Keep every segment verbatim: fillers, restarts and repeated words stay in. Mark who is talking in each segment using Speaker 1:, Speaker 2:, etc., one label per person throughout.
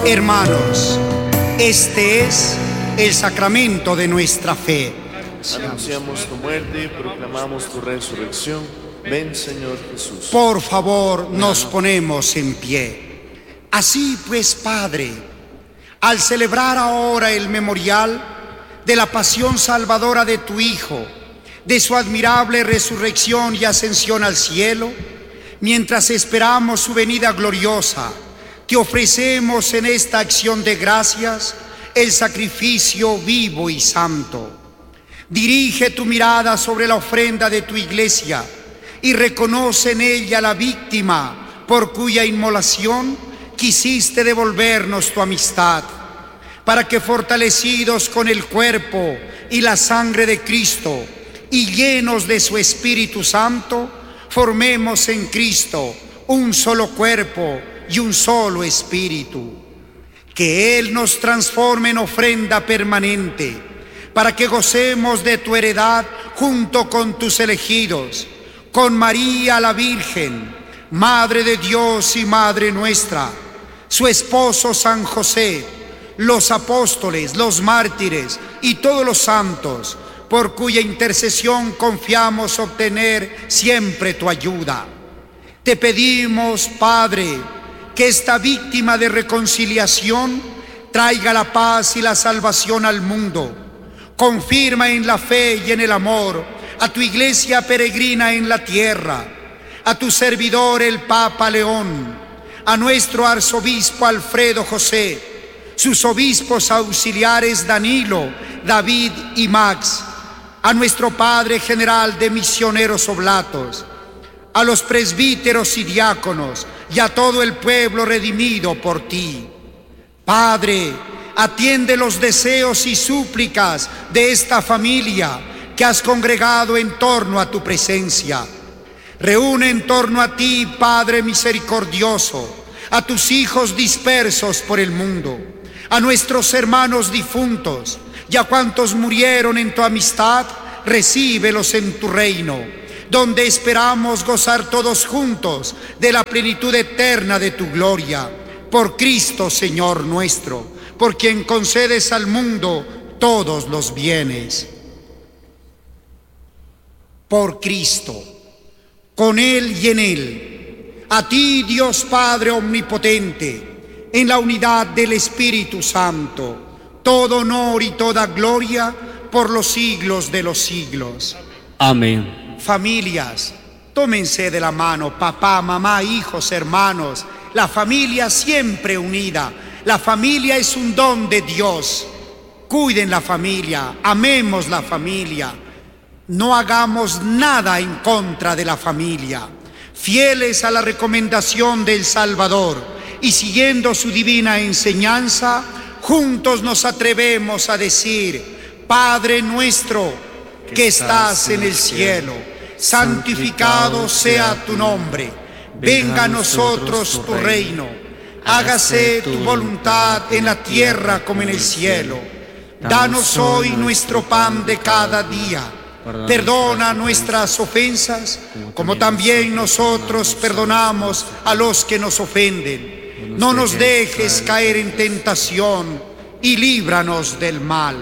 Speaker 1: Hermanos, este es el sacramento de nuestra fe.
Speaker 2: Anunciamos tu muerte y proclamamos tu resurrección. Ven, Señor Jesús.
Speaker 1: Por favor, nos ponemos en pie. Así pues, Padre, al celebrar ahora el memorial de la pasión salvadora de tu Hijo, de su admirable resurrección y ascensión al cielo, mientras esperamos su venida gloriosa, te ofrecemos en esta acción de gracias el sacrificio vivo y santo. Dirige tu mirada sobre la ofrenda de tu iglesia y reconoce en ella la víctima por cuya inmolación quisiste devolvernos tu amistad, para que fortalecidos con el cuerpo y la sangre de Cristo y llenos de su Espíritu Santo, formemos en Cristo un solo cuerpo y un solo espíritu. Que Él nos transforme en ofrenda permanente, para que gocemos de tu heredad junto con tus elegidos, con María la Virgen, Madre de Dios y Madre nuestra, su esposo San José, los apóstoles, los mártires y todos los santos, por cuya intercesión confiamos obtener siempre tu ayuda. Te pedimos, Padre, que esta víctima de reconciliación traiga la paz y la salvación al mundo. Confirma en la fe y en el amor a tu iglesia peregrina en la tierra, a tu servidor el Papa León, a nuestro arzobispo Alfredo José, sus obispos auxiliares Danilo, David y Max, a nuestro Padre General de Misioneros Oblatos, a los presbíteros y diáconos y a todo el pueblo redimido por ti. Padre, atiende los deseos y súplicas de esta familia que has congregado en torno a tu presencia. Reúne en torno a ti, Padre misericordioso, a tus hijos dispersos por el mundo, a nuestros hermanos difuntos y a cuantos murieron en tu amistad, recíbelos en tu reino, donde esperamos gozar todos juntos de la plenitud eterna de tu gloria. Por Cristo, Señor nuestro, por quien concedes al mundo todos los bienes. Por Cristo, con Él y en Él, a ti, Dios Padre omnipotente, en la unidad del Espíritu Santo, todo honor y toda gloria por los siglos de los siglos.
Speaker 3: Amén.
Speaker 1: Familias, tómense de la mano, papá, mamá, hijos, hermanos, la familia siempre unida. La familia es un don de Dios. Cuiden la familia, amemos la familia. No hagamos nada en contra de la familia. Fieles a la recomendación del Salvador y siguiendo su divina enseñanza, juntos nos atrevemos a decir: Padre nuestro que estás en el cielo, santificado sea tu nombre. Venga a nosotros tu reino. Hágase tu voluntad en la tierra como en el cielo. Danos hoy nuestro pan de cada día. Perdona nuestras ofensas, como también nosotros perdonamos a los que nos ofenden. No nos dejes caer en tentación y líbranos del mal.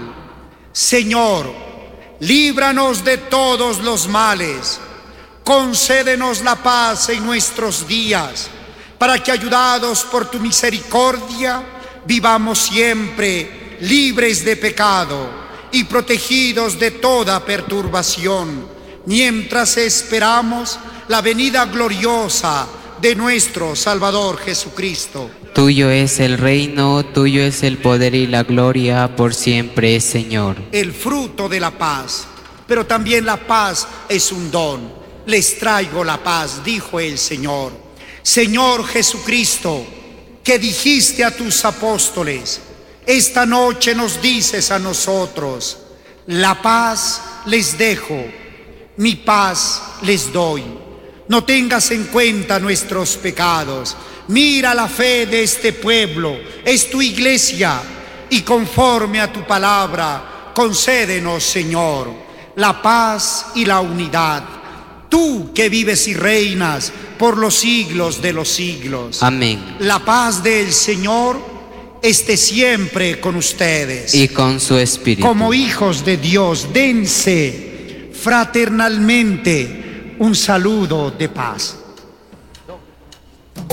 Speaker 1: Señor, líbranos de todos los males. Concédenos la paz en nuestros días, para que, ayudados por tu misericordia, vivamos siempre libres de pecado y protegidos de toda perturbación, mientras esperamos la venida gloriosa de nuestro Salvador Jesucristo.
Speaker 3: Tuyo es el reino, tuyo es el poder y la gloria por siempre, Señor.
Speaker 1: El fruto de la paz, pero también la paz es un don. Les traigo la paz, dijo el Señor. Señor Jesucristo, que dijiste a tus apóstoles, esta noche nos dices a nosotros: la paz les dejo, mi paz les doy. No tengas en cuenta nuestros pecados. Mira la fe de este pueblo, es tu iglesia, y conforme a tu palabra, concédenos, Señor, la paz y la unidad. Tú que vives y reinas por los siglos de los siglos.
Speaker 3: Amén.
Speaker 1: La paz del Señor esté siempre con ustedes.
Speaker 3: Y con su espíritu.
Speaker 1: Como hijos de Dios, dense fraternalmente un saludo de paz.